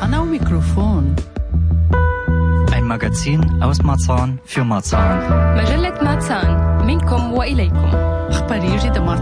Marzahn وميكروفون. Ein Magazin aus Marzahn für Marzahn. مجلة مارسان منكم وإليكم. أخبار يجي